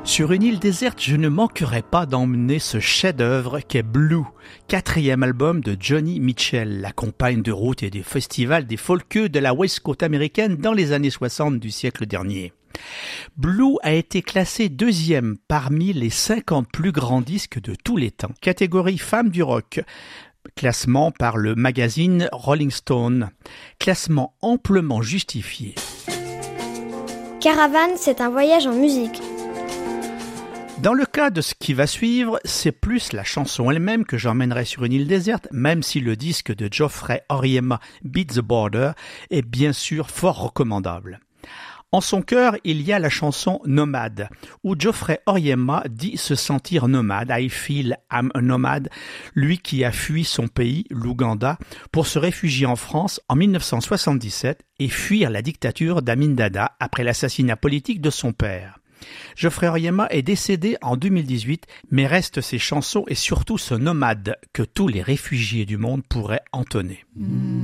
Sur une île déserte, je ne manquerai pas d'emmener ce chef-d'œuvre qu'est Blue, 4e album de Joni Mitchell, la compagne de route et des festivals des folkeux de la West Coast américaine dans les années 60 du siècle dernier. Blue a été classé 2e parmi les 50 plus grands disques de tous les temps, catégorie Femmes du rock, classement par le magazine Rolling Stone, classement amplement justifié. Caravane, c'est un voyage en musique. Dans le cas de ce qui va suivre, c'est plus la chanson elle-même que j'emmènerai sur une île déserte, même si le disque de Geoffrey Oryema, Beat the Border, est bien sûr fort recommandable. En son cœur, il y a la chanson Nomade, où Geoffrey Oryema dit se sentir nomade, I feel I'm a nomade, lui qui a fui son pays, l'Ouganda, pour se réfugier en France en 1977 et fuir la dictature d'Amin Dada après l'assassinat politique de son père. Geoffrey Oryema est décédé en 2018, mais restent ses chansons et surtout ce nomade que tous les réfugiés du monde pourraient entonner.